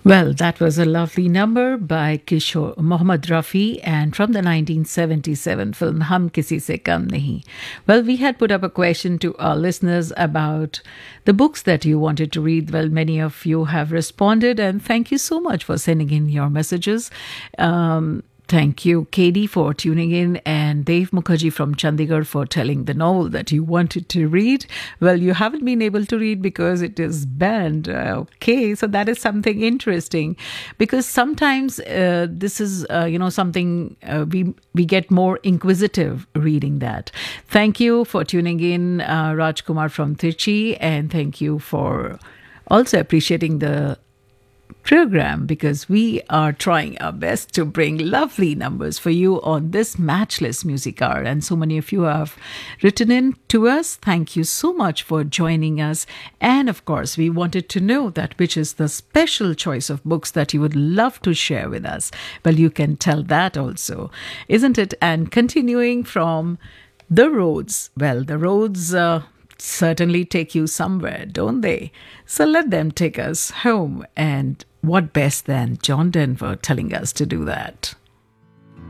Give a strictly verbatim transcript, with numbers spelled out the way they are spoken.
Well, that was a lovely number by Kishore Mohammad Rafi and from the nineteen seventy-seven film Hum Kisi Se Kam Nahi. Well, we had put up a question to our listeners about the books that you wanted to read. Well, many of you have responded, and thank you so much for sending in your messages. Um, Thank you, Katie, for tuning in, and Dave Mukherjee from Chandigarh for telling the novel that you wanted to read. Well, you haven't been able to read because it is banned. Uh, okay, so that is something interesting, because sometimes uh, this is, uh, you know, something uh, we we get more inquisitive reading that. Thank you for tuning in, uh, Raj Kumar from Trichy, and thank you for also appreciating the program, because we are trying our best to bring lovely numbers for you on this matchless music hour. And so many of you have written in to us. Thank you so much for joining us. And of course, we wanted to know that which is the special choice of books that you would love to share with us. Well, you can tell that also, isn't it? And continuing from The Roads. Well, The Roads uh, certainly take you somewhere, don't they? So let them take us home. And what best than John Denver telling us to do that?